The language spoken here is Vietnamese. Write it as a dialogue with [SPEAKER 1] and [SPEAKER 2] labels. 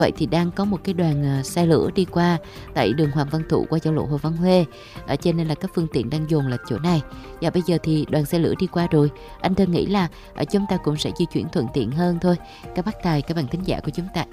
[SPEAKER 1] Vậy thì đang có một cái đoàn xe lửa đi qua tại đường Hoàng Văn Thụ qua giao lộ Hồ Văn Huê, cho nên là các phương tiện đang dồn lại chỗ này. Và bây giờ thì đoàn xe lửa đi qua rồi, anh Thơ nghĩ là chúng ta cũng sẽ di chuyển thuận tiện hơn thôi. Các bác Tài, các bạn thính giả của chúng ta